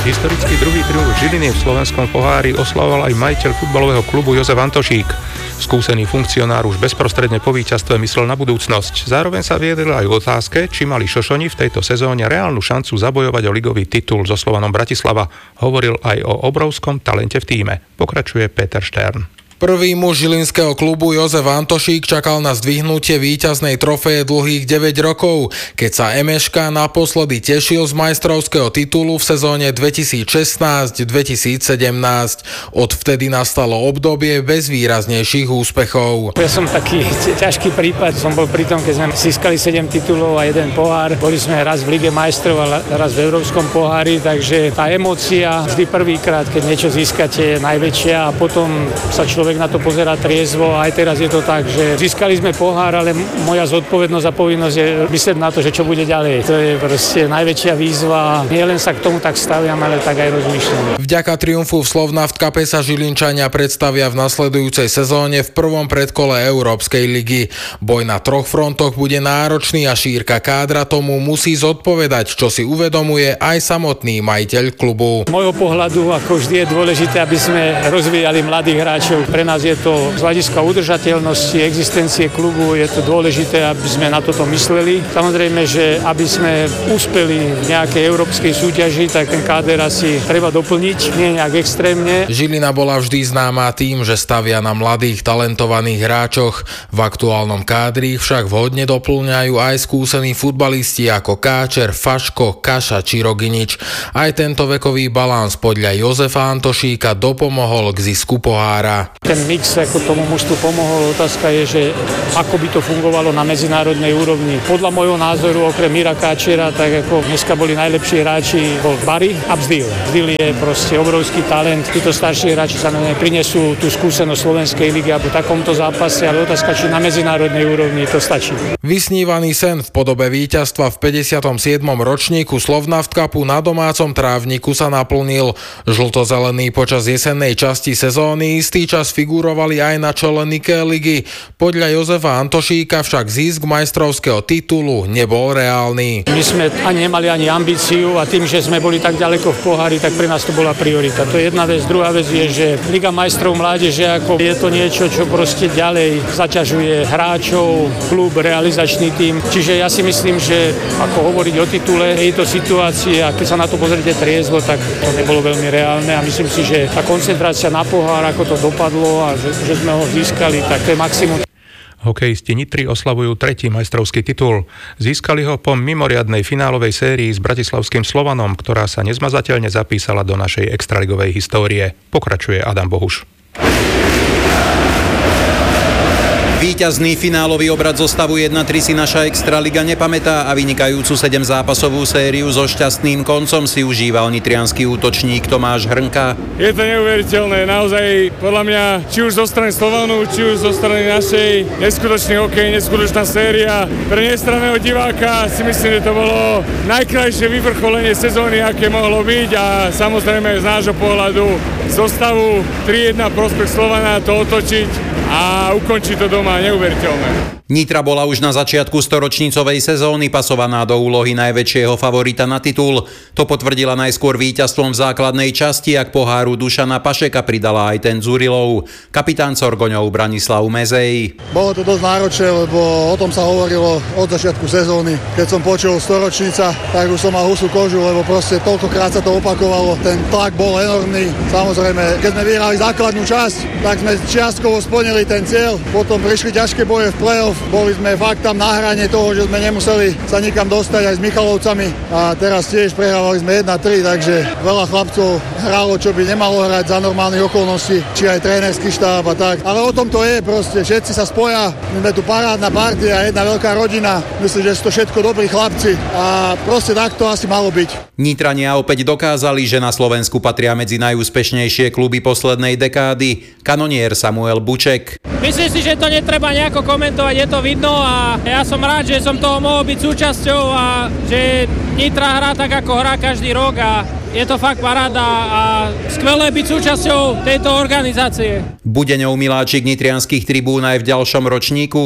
Historicky druhý triumf Žiliny v slovenskom pohári oslavoval aj majiteľ futbalového klubu Jozef Antošík. Skúsený funkcionár už bezprostredne po víťazstve myslel na budúcnosť. Zároveň sa viedel aj o otázke, či mali Šošoni v tejto sezóne reálnu šancu zabojovať o ligový titul so Slovanom Bratislava. Hovoril aj o obrovskom talente v tíme. Pokračuje Peter Štern. Prvý muž žilinského klubu Jozef Antošík čakal na zdvihnutie víťaznej trofeje dlhých 9 rokov, keď sa Emeška naposledy tešil z majstrovského titulu v sezóne 2016-2017. Odvtedy nastalo obdobie bez výraznejších úspechov. Ja som taký ťažký prípad, som bol pri tom, keď sme získali 7 titulov a 1 pohár. Boli sme raz v Lige majstrov a raz v Európskom pohári, takže tá emócia vždy prvýkrát, keď niečo získate, je najväčšia a potom sa človek na to pozerá triezvo a aj teraz je to tak, že získali sme pohár, ale moja zodpovednosť a povinnosť je myslieť na to, že čo bude ďalej. To je proste najväčšia výzva. Nie len sa k tomu tak staviam, ale tak aj rozmýšľam. Vďaka triumfu v Slovnaft Cupe sa Žilinčania predstavia v nasledujúcej sezóne v prvom predkole Európskej ligy. Boj na 3 frontoch bude náročný a šírka kádra tomu musí zodpovedať, čo si uvedomuje aj samotný majiteľ klubu. Z môjho pohľadu, ako vždy, je dôležité, aby sme rozvíjali mladých hráčov. Pre nás je to z hľadiska udržateľnosti, existencie klubu, je to dôležité, aby sme na toto mysleli. Samozrejme, že aby sme úspeli v nejakej európskej súťaži, tak ten káder asi treba doplniť, nie nejak extrémne. Žilina bola vždy známa tým, že stavia na mladých, talentovaných hráčoch. V aktuálnom kádri však vhodne doplňajú aj skúsení futbalisti ako Káčer, Faško, Kaša či Roginič. Aj tento vekový balans podľa Jozefa Antošíka dopomohol k zisku pohára. Ten mix ako tomu mužstvu pomohol. Otázka je, že ako by to fungovalo na medzinárodnej úrovni. Podľa môjho názoru, okrem Mira Káčera, tak ako dneska boli najlepší hráči, bol Bari a Bzdil. Bzdil je proste obrovský talent. Títo starší hráči sa prinesú tú skúsenosť Slovenskej ligy alebo v takomto zápase, ale otázka, či na medzinárodnej úrovni to stačí. Vysnívaný sen v podobe víťazstva v 57. ročníku Slovnaft Cupu na domácom trávniku sa naplnil. Žltozelený počas jesennej časti sezóny istý čas figurovali aj na čele Nike ligy. Podľa Jozefa Antošíka však zisk majstrovského titulu nebol reálny. My sme ani nemali ani ambíciu a tým, že sme boli tak ďaleko v pohári, tak pre nás to bola priorita. To je jedna vec. Druhá vec je, že Liga majstrov mládeže ako je to niečo, čo proste ďalej zaťažuje hráčov, klub, realizačný tím. Čiže ja si myslím, že ako hovoriť o titule tejto situácie a keď sa na to pozrite triezvo, tak to nebolo veľmi reálne a myslím si, že tá koncentrácia na pohár, ako to dopadlo a že sme ho získali, tak to je maximum. Hokejisti Nitry oslavujú 3. majstrovský titul. Získali ho po mimoriadnej finálovej sérii s bratislavským Slovanom, ktorá sa nezmazateľne zapísala do našej extraligovej histórie. Pokračuje Adam Bohuš. Víťazný finálový obrad zo stavu 1-3 si naša Extraliga nepamätá a vynikajúcu 7-zápasovú sériu so šťastným koncom si užíval nitriansky útočník Tomáš Hrnka. Je to neuveriteľné, naozaj podľa mňa, či už zo strany Slovanu, či už zo strany našej, neskutočný hokej, neskutočná séria. Pre nestranného diváka si myslím, že to bolo najkrajšie vyvrcholenie sezóny, aké mohlo byť a samozrejme z nášho pohľadu zo stavu 3-1 prospech Slovana to otočiť a ukončiť to doma, neuveriteľné. Nitra bola už na začiatku storočnicovej sezóny pasovaná do úlohy najväčšieho favorita na titul. To potvrdila najskôr víťazstvom v základnej časti, ak poháru Dušana Pašeka pridala aj ten Zurilov. Kapitán Sorgoňov Branislav Mezej. Bolo to dosť náročné, lebo o tom sa hovorilo od začiatku sezóny. Keď som počul storočnica, tak už som mal husú kožu, lebo proste toľkokrát sa to opakovalo. Ten tlak bol enormný. Samozrejme, keď sme vyhrali základnú časť, tak sme čiastkovo splnili ten cieľ. Potom prišli ťažké boje v play-off. Boli sme fakt tam na hrane toho, že sme nemuseli sa nikam dostať aj s Michalovcami a teraz tiež prehrávali sme 1-3, takže veľa chlapcov hrálo, čo by nemalo hrať za normálnych okolností, či aj trénerský štáb a tak. Ale o tom to je proste, všetci sa spoja, my sme tu parádna partia, jedna veľká rodina, myslím, že sú to všetko dobrí chlapci a proste tak to asi malo byť. Nitrania opäť dokázali, že na Slovensku patria medzi najúspešnejšie kluby poslednej dekády. Kanonier Samuel Buček. Myslím si, že to netreba nejako komentovať, je to vidno a ja som rád, že som toho mohol byť súčasťou a že Nitra hrá tak, ako hrá každý rok a je to fakt paráda a skvelé byť súčasťou tejto organizácie. Bude ňou miláčik nitrianskych tribún aj v ďalšom ročníku? Ja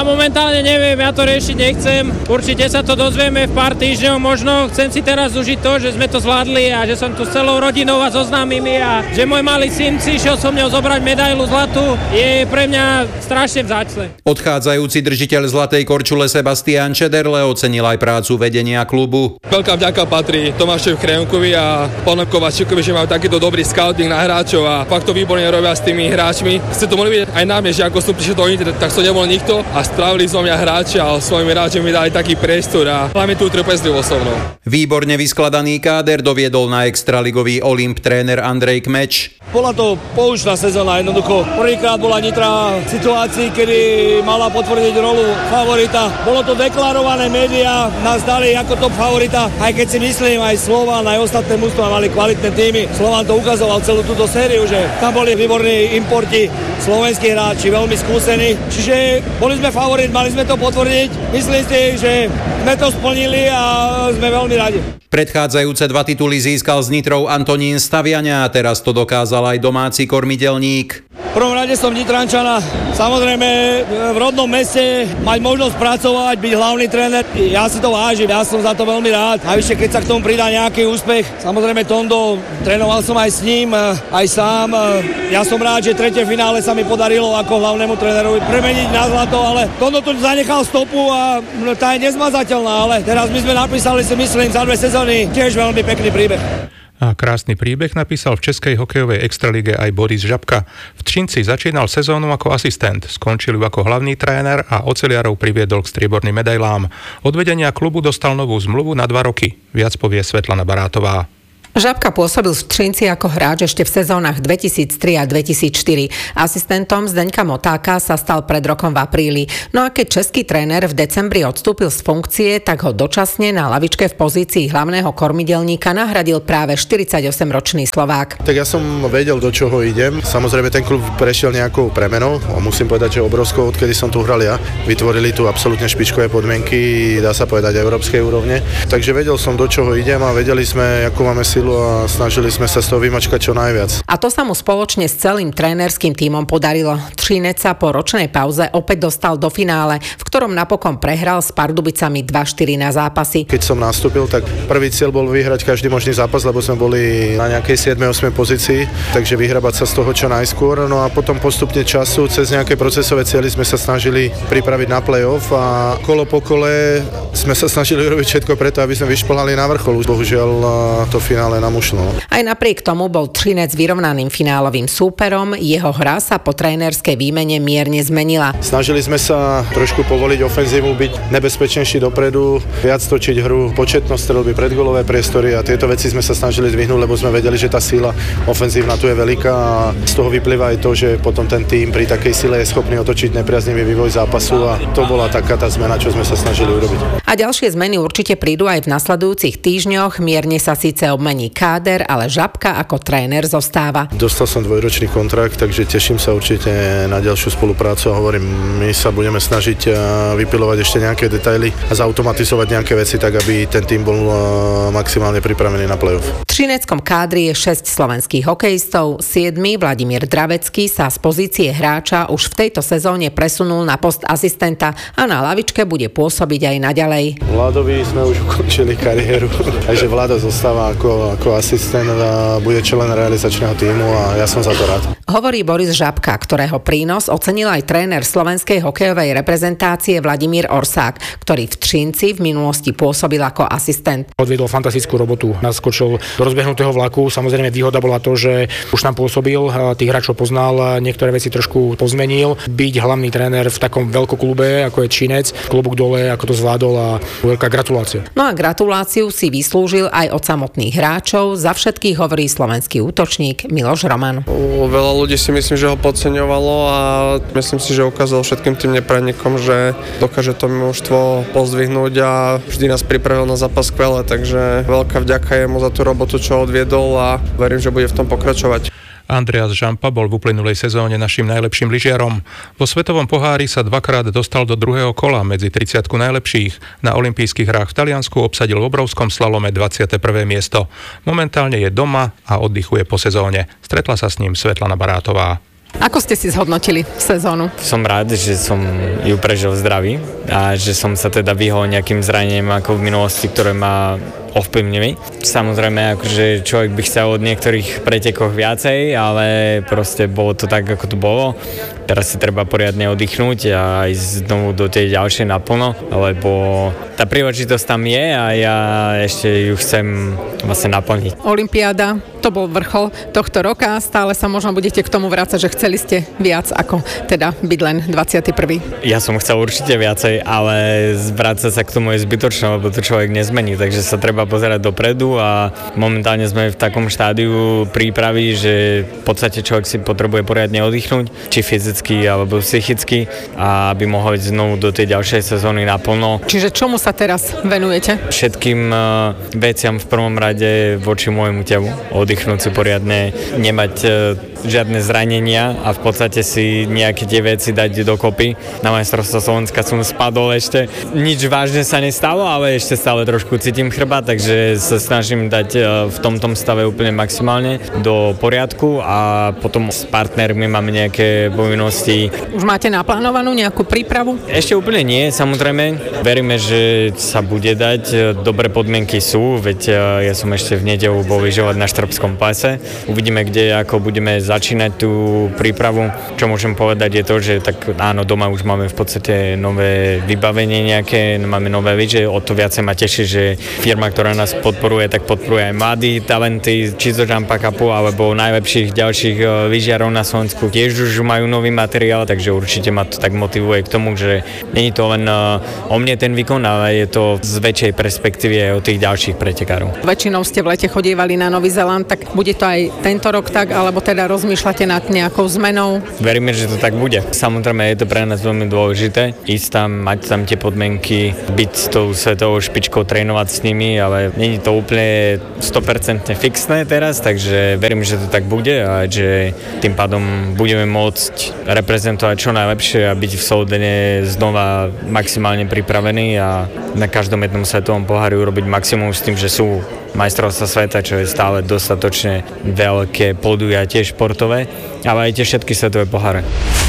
Ja momentálne neviem, ja to riešiť nechcem. Určite sa to dozvieme v pár týždňov možno. Chcem si teraz užiť to, že sme to zvládli a že som tu s celou rodinou a so známymi a že môj malý syn si išiel so mňou zobrať medailu zlatú, je pre mňa strašne vzácne. Odchádzajúci držiteľ zlatej korčule Sebastián Čederle ocenil aj prácu vedenia klubu. Veľká vďaka patrí Tomášovi Chrejonkovi a pánu Kovačíkovi, že majú takýto dobrý scouting na hráčov a fakt to výborne robia s tými hráčmi. Ste to mohli vidieť aj na mne, že ako som prišiel do Inter, tak som nebol nikto a spravili zo mňa hráči a svojimi hráčmi mi dali taký priestor a hlavne tú trpezlivosť so mnou. Výborne vyskladaný káder doviedol na extraligový Olymp tréner Andrej Kmeč. Bola to poučná sezóna, jednoducho. Prvýkrát bola Nitra v situácii, kedy mala potvrdiť rolu favorita. Bolo to deklarované, médiá nás dali ako top favorita, aj keď si myslím, aj Slovan, aj ostatné mužstvá mali kvalitné týmy. Slovan to ukazoval celú túto sériu, že tam boli výborní importi, slovenskí hráči, veľmi skúsení. Čiže boli sme favorit, mali sme to potvrdiť. Myslím si, že sme to splnili a sme veľmi radi. Predchádzajúce 2 tituly získal s Nitrou Antonín Staviaňa a teraz to dokázal aj domáci kormidelník. V prvom rade som Nitrančana. Samozrejme v rodnom meste mať možnosť pracovať, byť hlavný tréner. Ja si to vážim, ja som za to veľmi rád. Navyše, keď sa k tomu pridá nejaký úspech. Samozrejme Tondo, trénoval som aj s ním, aj sám. Ja som rád, že tretie finále sa mi podarilo ako hlavnému trénerovi premeniť na zlato, ale Tondo tu zanechal stopu a tá je nezmazateľná, ale teraz my sme napísali si myslím za 2 sezóny tiež veľmi pekný príbeh. A krásny príbeh napísal v českej hokejovej extralíge aj Boris Žabka. V Třinci začínal sezónu ako asistent, skončil ju ako hlavný tréner a oceliarov priviedol k strieborným medailám. Od vedenia klubu dostal novú zmluvu na 2 roky. Viac povie Svetlana Barátová. Žabka pôsobil v Třinci ako hráč ešte v sezónach 2003 a 2004. Asistentom Zdeňka Motáka sa stal pred rokom v apríli. No a keď český tréner v decembri odstúpil z funkcie, tak ho dočasne na lavičke v pozícii hlavného kormidelníka nahradil práve 48-ročný Slovák. Tak ja som vedel, do čoho idem. Samozrejme ten klub prešiel nejakou premenou a musím povedať, že obrovskou, odkedy som tu hral ja. Vytvorili tu absolútne špičkové podmienky, dá sa povedať európskej úrovne. Takže vedel som, do čoho idem a vedeli sme, akú máme silu a snažili sme sa z toho vymačkať čo najviac. A to sa mu spoločne s celým trénerským tímom podarilo. Třinec sa po ročnej pauze opäť dostal do finále, v ktorom napokon prehral s Pardubicami 2-4 na zápasy. Keď som nastúpil, tak prvý cieľ bol vyhrať každý možný zápas, lebo sme boli na nejakej 7-8 pozícii, takže vyhrabať sa z toho čo najskôr. No a potom postupne času cez nejaké procesové cieľy sme sa snažili pripraviť na play-off a kolo po kole sme sa snažili robiť všetko preto, aby sme vyšplhali na vrchol. Bohužiaľ to finále nám ušlo. Aj napriek tomu bol Třinec vyrovnaným finálovým súperom, jeho hra sa po trénerskej výmene mierne zmenila. Snažili sme sa trošku povoliť ofenzívu, byť nebezpečnejší dopredu, viac točiť hru, početnosť strelby, predgolové priestory a tieto veci sme sa snažili zdvihnúť, lebo sme vedeli, že tá síla ofenzívna tu je veľká a z toho vyplýva aj to, že potom ten tím pri takej sile je schopný otočiť nepriaznivý vývoj zápasu a to bola taká tá zmena, čo sme sa snažili urobiť. A ďalšie zmeny určite prídu aj v nasledujúcich týždňoch, mierne sa síce obmení káder, ale Žabka ako tréner zostáva. Dostal som 2-ročný kontrakt, takže teším sa určite na ďalšiu spoluprácu a hovorím, my sa budeme snažiť vypilovať ešte nejaké detaily a zautomatizovať nejaké veci, tak aby ten tým bol maximálne pripravený na play-off. V třineckom kádri je 6 slovenských hokejistov, 7. Vladimír Dravecký sa z pozície hráča už v tejto sezóne presunul na post asistenta a na lavičke bude pôsobiť aj naďalej. Vladovi sme už ukončili kariéru, takže Vlado zostáva ako asistent a bude člen realizačného tímu a ja som za to rád. Hovorí Boris Žabka, ktorého prínos ocenil aj tréner slovenskej hokejovej reprezentácie Vladimír Orsák, ktorý v Třinci v minulosti pôsobil ako asistent. Odviedol fantastickú robotu, naskočil do rozbehnutého vlaku. Samozrejme výhoda bola to, že už tam pôsobil, tých hráčov poznal, niektoré veci trošku pozmenil. Byť hlavný tréner v takom veľkoklube, ako je Třinec, klobúk dole, ako to zvládol a veľká gratulácia. No a gratuláciu si vyslúžil aj od samotných hráčov. Za všetkých hovorí slovenský útočník Miloš Roman. Veľa ľudí si myslím, že ho podceňovalo a myslím si, že ukázal všetkým tým nepraníkom, že dokáže to mužstvo pozdvihnúť a vždy nás pripravil na zápas skvele, takže veľká vďaka jemu za tú robotu, čo odviedol a verím, že bude v tom pokračovať. Andreas Žampa bol v uplynulej sezóne našim najlepším lyžiarom. Vo svetovom pohári sa dvakrát dostal do druhého kola medzi 30 najlepších. Na olympijských hrách v Taliansku obsadil v obrovskom slalome 21. miesto. Momentálne je doma a oddychuje po sezóne. Stretla sa s ním Svetlana Barátová. Ako ste si zhodnotili sezónu? Som rád, že som ju prežil zdravý a že som sa teda vyhol nejakým zraneniam ako v minulosti, ktoré ma ovplyvnili. Samozrejme, akože človek by chcel od niektorých pretekoch viacej, ale proste bolo to tak, ako to bolo. Teraz si treba poriadne oddychnúť a ísť znovu do tej ďalšej naplno, lebo tá príležitosť tam je a ja ešte ju chcem vlastne naplniť. Olympiáda, to bol vrchol tohto roka, stále sa možno budete k tomu vrácať, že chceli ste viac ako teda byť len 21. Ja som chcel určite viacej, ale vrácať sa k tomu je zbytočné, lebo to človek nezmení, takže sa treba pozerať dopredu a momentálne sme v takom štádiu prípravy, že v podstate človek si potrebuje poriadne oddychnúť, či fyzicky alebo psychicky, a aby mohol ísť znovu do tej ďalšej sezóny naplno. Čiže čomu sa teraz venujete? Všetkým veciam v prvom rade voči môjmu telu. Oddychnúť si poriadne, nemať žiadne zranenia a v podstate si nejaké tie veci dať dokopy. Na majstrovstvá Slovenska som spadol ešte. Nič vážne sa nestalo, ale ešte stále trošku cítim chrbát, takže sa snažím dať v tomto stave úplne maximálne do poriadku a potom s partnermi máme nejaké povinnosti. Už máte naplánovanú nejakú prípravu? Ešte úplne nie, samozrejme. Veríme, že sa bude dať. Dobré podmienky sú, veď ja som ešte v nedeľu bol lyžovať na Štrbskom plese. Uvidíme, kde ako budeme začínať tú prípravu. Čo môžem povedať je to, že tak áno, doma už máme v podstate nové vybavenie nejaké, máme nové lyže, o to viacej ma teší, že firma, ktorá nás podporuje, tak podporuje aj mladí talenty, či zo Jumpa Cupu, alebo najlepších ďalších lyžiarov na Slovensku. Tiež už majú nový materiál, takže určite ma to tak motivuje k tomu, že nie je to len o mne ten výkon, ale je to z väčšej perspektívy aj o tých ďalších pretekárov. Väčšinou ste v lete chodievali na Nový Zéland, tak bude to aj tento rok tak, alebo teda rozmýšľate nad nejakou zmenou? Veríme, že to tak bude. Samozrejme je to pre nás veľmi dôležité ísť tam, mať tam tie podmienky, byť s tou svetovou špičkou, trénovať s nimi, ale nie je to úplne 100% fixné teraz, takže verím, že to tak bude a že tým pádom budeme môcť reprezentovať čo najlepšie a byť v Soldene znova maximálne pripravení a na každom jednom svetovom pohári urobiť maximum s tým, že sú majstrovstvá sveta, čo je stále dostatočne veľké podujatie športové, ale aj tie všetky svetové poháre.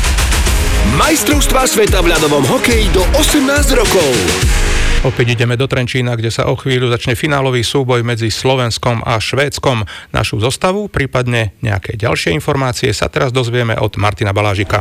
Majstrovstvá sveta v ľadovom hokeji do 18 rokov. Opäť ideme do Trenčína, kde sa o chvíľu začne finálový súboj medzi Slovenskom a Švédskom. Našu zostavu, prípadne nejaké ďalšie informácie sa teraz dozvieme od Martina Balážika.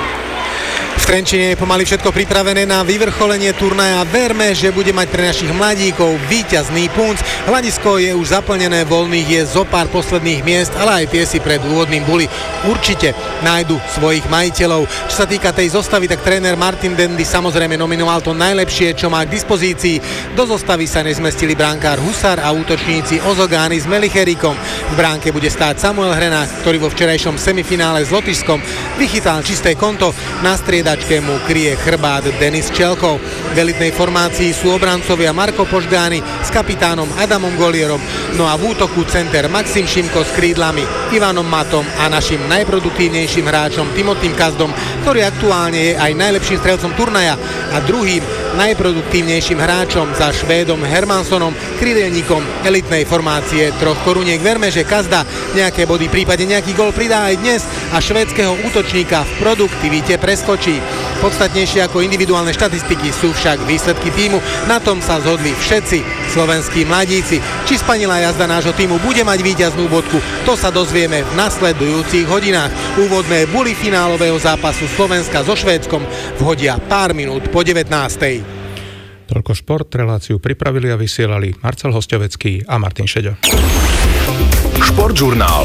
V Trenčíne je pomaly všetko pripravené na vyvrcholenie turnaja. Verme, že bude mať pre našich mladíkov víťazný punc. Hľadisko je už zaplnené, voľných je zo pár posledných miest, ale aj tie si pred úvodným buli určite nájdu svojich majiteľov. Čo sa týka tej zostavy, tak tréner Martin Dendy samozrejme nominoval to najlepšie, čo má k dispozícii. Do zostavy sa nezmestili brankár Husár a útočníci Ozogány s Melicherikom. V bránke bude stáť Samuel Hrenák, ktorý vo včerajšom semifinále s Lotyšskom vychytal čisté konto. Na striedačke mu kryje chrbát Denis Čelkov. V elitnej formácii sú obrancovia Marko Požgány s kapitánom Adamom Golierom, no a v útoku center Maxim Šimko s krídlami Ivanom Matom a našim najproduktívnejším hráčom Timotým Kazdom, ktorý aktuálne je aj najlepším strelcom turnaja a druhým najproduktívnejším hráčom za Švédom Hermanssonom, krídelníkom elitnej formácie Troch koruniek. Verme, že Kazda nejaké body, prípadne nejaký gól pridá aj dnes a švédskeho útočníka v produktivite preskočí. Podstatnejšie ako individuálne štatistiky sú však výsledky tímu. Na tom sa zhodli všetci slovenskí mladíci. Či spanilá jazda nášho tímu bude mať víťaznú bodku, to sa dozvieme v nasledujúcich hodinách. Úvodné buly finálového zápasu Slovenska so Švédskom vhodia pár minút po 19. Toľko šport, reláciu pripravili a vysielali Marcel Hosťovecký a Martin Šeďo. Športžurnál.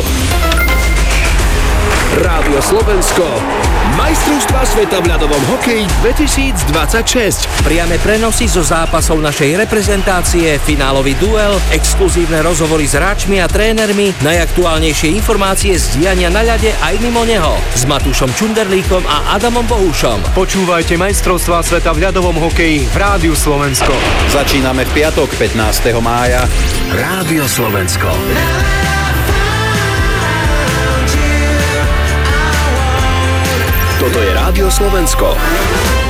Rádio Slovensko. Majstrovstvá sveta v ľadovom hokeji 2026. Priame prenosy zo zápasov našej reprezentácie, finálový duel, exkluzívne rozhovory s hráčmi a trénermi, najaktuálnejšie informácie z diania na ľade aj mimo neho. S Matúšom Čunderlíkom a Adamom Bohušom. Počúvajte Majstrovstvá sveta v ľadovom hokeji v Rádiu Slovensko. Začíname v piatok 15. mája. Rádio Slovensko. Toto je Rádio Slovensko.